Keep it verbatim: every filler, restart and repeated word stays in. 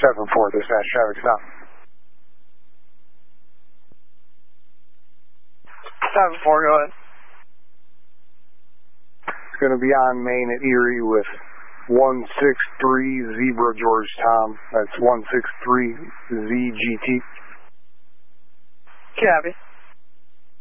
seven four, dispatch traffic stop. seven four, go ahead. It's going to be on Main at Erie with one six three Zebra George Tom. That's one six three Z G T. Copy.